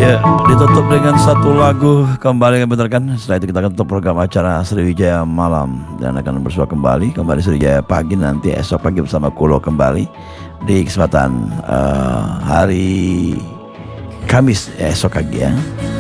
Ya, ditutup dengan satu lagu kembali kan bener kan. Setelah itu kita akan tutup program acara Sriwijaya Malam dan akan bersua kembali Sriwijaya Pagi nanti esok pagi bersama Kulo kembali di kesempatan hari Kamis esok pagi ya.